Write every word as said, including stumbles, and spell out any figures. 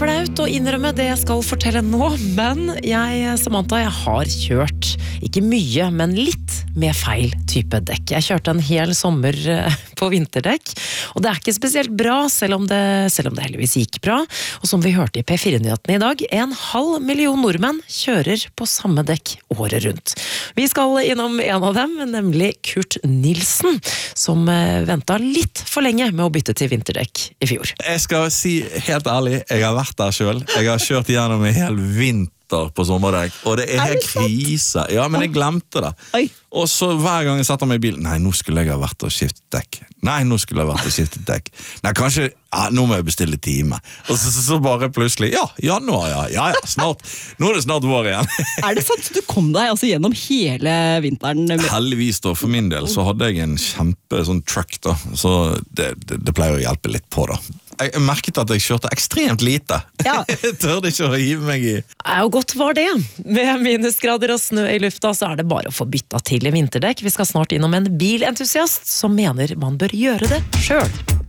flaut å innrømme det jeg skal fortelle nå, men jeg, Samantha, jeg har kjørt, ikke mye, men litt med feil type dekk. Jeg kjørte en hel sommer på vinterdekk, og det er ikke spesielt bra, selv om det, selv om det heldigvis gikk bra. Og som vi hørte i P fire-nyhetene i dag, en halv million nordmenn kjører på samme dekk året rundt. Vi skal innom en av dem, nemlig Kurt Nilsen, som ventet litt for lenge med å bytte til vinterdekk i fjor. Jeg skal si helt ærlig, jeg har vært der selv. Jeg har kjørt gjennom en hel vinter på sommerdekk, og det er helt krise. Ja, men jeg glemte det. Oi. Og så hver gang jeg satte meg i bilen, nei, nå skulle jeg ha vært og skiftet dekk. Nei, nå skulle jeg ha vært og skiftet dekk. Nei, kanskje, ja, nå må jeg bestille time. Og så, så, så bare plutselig, ja, januar, ja, ja, ja, snart. Nå er det snart vår igjen. Er det sant? Du kom deg altså gjennom hele vinteren? Med... Heldigvis da, for min del, så hadde jeg en kjempe sånn truck da, så det, det, det pleier å hjelpe litt på da. Jeg merket at jeg kjørte ekstremt lite. Ja. Jeg tørde ikke å hive meg i. Ja, og godt var det. Med minusgrader og snø i lufta, så er det bare å få bytta til vinterdekk. Vi skal snart innom en bilentusiast som mener man bør gjøre det selv.